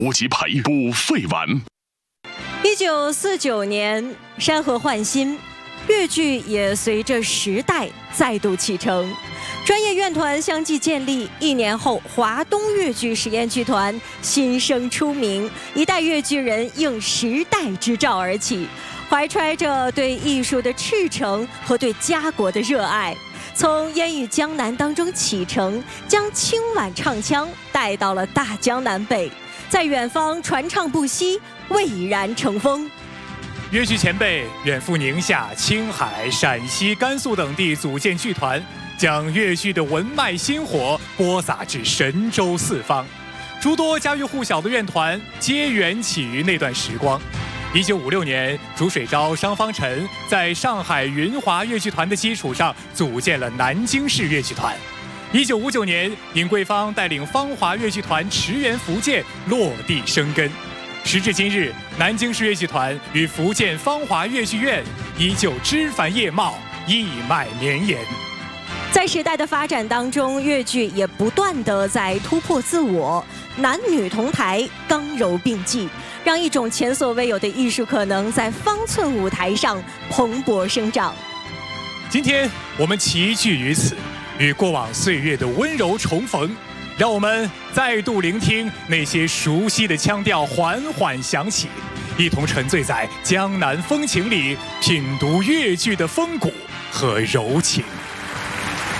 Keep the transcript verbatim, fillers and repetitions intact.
无极排不废完。 一九四九年，山河焕新，粤剧也随着时代再度启程。专业院团相继建立，一年后，华东粤剧实验剧团新生出名，一代粤剧人应时代之召而起，怀揣着对艺术的赤诚和对家国的热爱，从烟雨江南当中启程，将清婉唱腔带到了大江南北，在远方传唱不息，蔚然成风。 粤剧前辈远赴宁夏、青海、陕西、甘肃等地组建剧团，将粤剧的文脉薪火播撒至神州四方。诸多家喻户晓的院团皆缘起于那段时光。一九五六年，竺水昭、商方辰在上海云华粤剧团的基础上组建了南京市粤剧团。一九五九年，尹桂芳带领芳华粤剧团驰援福建，落地生根。时至今日，南京市粤剧团与福建芳华粤剧院依旧枝繁叶茂，一脉绵延。 在时代的发展当中，粤剧也不断地在突破自我，男女同台，刚柔并济，让一种前所未有的艺术可能在方寸舞台上蓬勃生长。 今天我们齐聚于此，与过往岁月的温柔重逢，让我们再度聆听那些熟悉的腔调缓缓响起，一同沉醉在江南风情里，品读粤剧的风骨和柔情。